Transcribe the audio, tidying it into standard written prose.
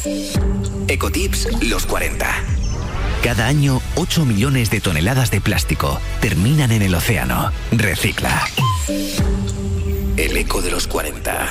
Ecotips los 40. Cada año, 8 millones de toneladas de plástico terminan en el océano. Recicla. El eco de los 40.